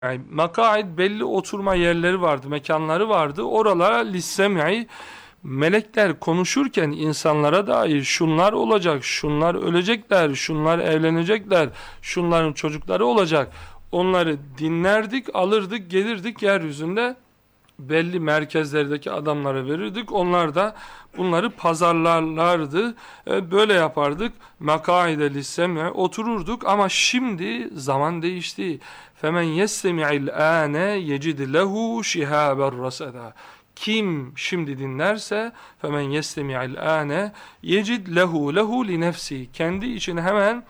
Yani makaid belli oturma yerleri vardı, mekanları vardı. Oralara lissem'i melekler konuşurken insanlara dair şunlar olacak, şunlar ölecekler, şunlar evlenecekler, şunların çocukları olacak. Onları dinlerdik, alırdık, gelirdik yeryüzünde belli merkezlerdeki adamlara verirdik. Onlar da bunları pazarlarlardı. Böyle yapardık. Makaide lissem'e otururduk ama şimdi zaman değişti. Femen yestemi'il âne yecid lehu şihâben raseda. Kim şimdi dinlerse femen yestemi'il âne yecid lehu li nefsi. Kendi için hemen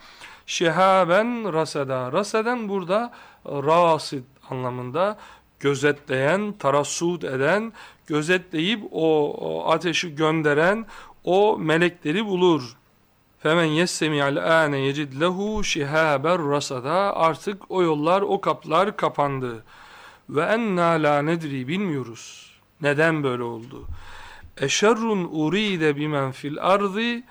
şihaben raseda. Raseden burada rasid anlamında gözetleyen, tarassud eden, gözetleyip o ateşi gönderen o melekleri bulur. Femen yestemi'al âne yecid lehu şihâben rasada. Artık o yollar, o kapılar kapandı. Ve enna la nedri, bilmiyoruz. Neden böyle oldu? Eşerrun uride bimen fil ardı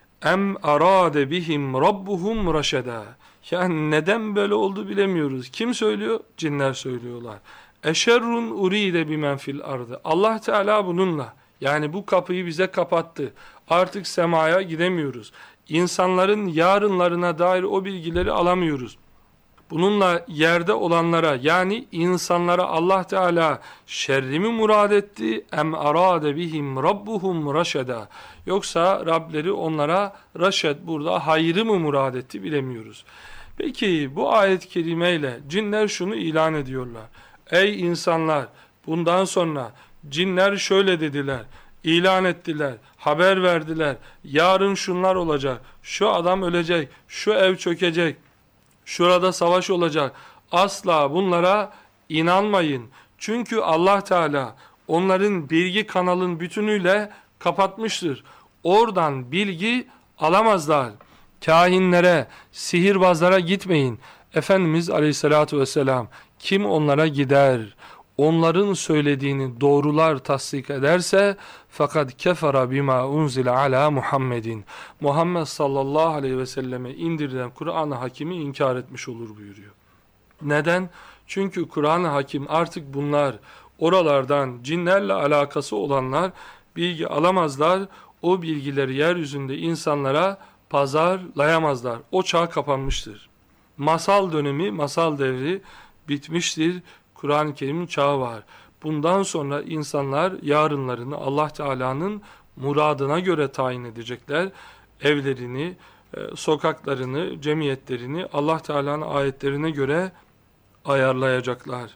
em arade bihim rabbuhum raşeda. Yani neden böyle oldu bilemiyoruz. Kim söylüyor? Cinler söylüyorlar. Eşerrun uride bimen fil ardı. Allah Teala bununla, yani bu kapıyı bize kapattı. Artık semaya gidemiyoruz. İnsanların yarınlarına dair o bilgileri alamıyoruz. Bununla yerde olanlara, yani insanlara Allah Teala şerri mi murad etti? Em arade bihim rabbuhum raşeda. Yoksa Rableri onlara raşed, burada hayrı mı murad etti bilemiyoruz. Peki bu ayet-i kerimeyle cinler şunu ilan ediyorlar. Ey insanlar, bundan sonra cinler şöyle dediler, ilan ettiler, haber verdiler. Yarın şunlar olacak, şu adam ölecek, şu ev çökecek, şurada savaş olacak. Asla bunlara inanmayın. Çünkü Allah Teala onların bilgi kanalın bütünüyle kapatmıştır. Oradan bilgi alamazlar. Kahinlere, sihirbazlara gitmeyin. Efendimiz Aleyhisselatü Vesselam, kim onlara gider, onların söylediğini doğrular, tasdik ederse fakat kefara bima unzile ala Muhammedin. Muhammed sallallahu aleyhi ve selleme indirilen Kur'an-ı Hakim'i inkar etmiş olur buyuruyor. Neden? Çünkü Kur'an-ı Hakim artık bunlar, oralardan cinlerle alakası olanlar bilgi alamazlar. O bilgileri yeryüzünde insanlara pazarlayamazlar. O çağ kapanmıştır. Masal dönemi, masal devri bitmiştir. Kur'an-ı Kerim'in çağı var. Bundan sonra insanlar yarınlarını Allah Teala'nın muradına göre tayin edecekler. Evlerini, sokaklarını, cemiyetlerini Allah Teala'nın ayetlerine göre ayarlayacaklar.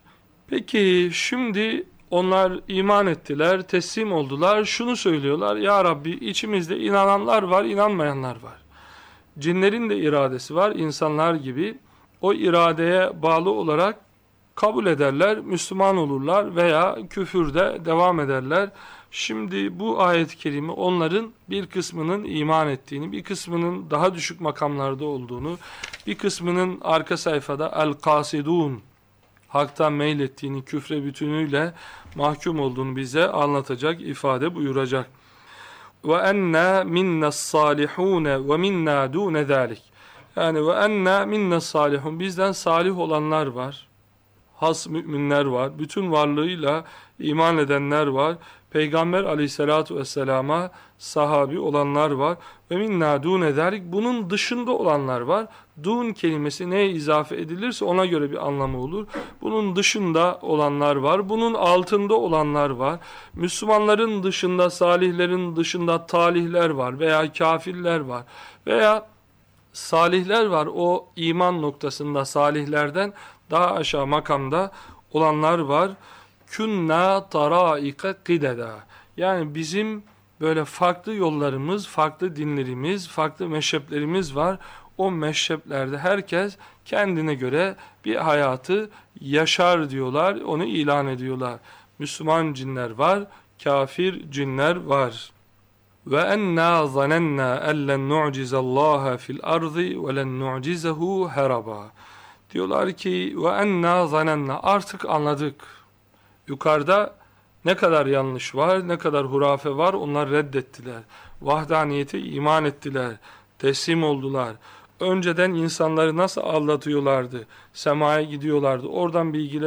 Peki şimdi onlar iman ettiler, teslim oldular. Şunu söylüyorlar: Ya Rabbi, içimizde inananlar var, inanmayanlar var. Cinlerin de iradesi var, insanlar gibi. O iradeye bağlı olarak kabul ederler, Müslüman olurlar veya küfürde devam ederler. Şimdi bu ayet-i kerime onların bir kısmının iman ettiğini, bir kısmının daha düşük makamlarda olduğunu, bir kısmının arka sayfada el-kasidun, haktan meylettiğini, küfre bütünüyle mahkum olduğunu bize anlatacak, ifade buyuracak. Ve enna minnas salihun ve minna dun zalik. Yani ve enna minnas salihun, bizden salih olanlar var. Has müminler var. Bütün varlığıyla iman edenler var. Peygamber aleyhissalatu vesselama sahabi olanlar var. Ve minna dune zalik, bunun dışında olanlar var. Dun kelimesi neye izafe edilirse ona göre bir anlamı olur. Bunun dışında olanlar var. Bunun altında olanlar var. Müslümanların dışında, salihlerin dışında talihler var veya kafirler var veya salihler var. O iman noktasında salihlerden daha aşağı makamda olanlar var. Künna taraika kideda. Yani bizim böyle farklı yollarımız, farklı dinlerimiz, farklı meşreplerimiz var. O meşreplerde herkes kendine göre bir hayatı yaşar diyorlar. Onu ilan ediyorlar. Müslüman cinler var, kafir cinler var. Ve enna zanenna ellen nu'cizallaha fil ardı ve len nu'cizehu heraba. Diyorlar ki ve enna zanenna, artık anladık. Yukarıda ne kadar yanlış var, ne kadar hurafe var, onlar reddettiler. Vahdaniyete iman ettiler, teslim oldular. önceden insanları nasıl aldatıyorlardı, semaya gidiyorlardı, oradan bilgiler